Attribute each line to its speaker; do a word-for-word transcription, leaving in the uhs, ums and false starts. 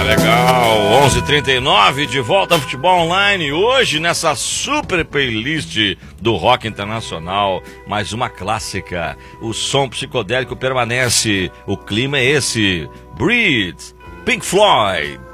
Speaker 1: legal. onze e trinta e nove, de volta ao Futebol Online. Hoje, nessa super playlist do rock internacional, mais uma clássica. O som psicodélico permanece. O clima é esse. Breed, Pink Floyd.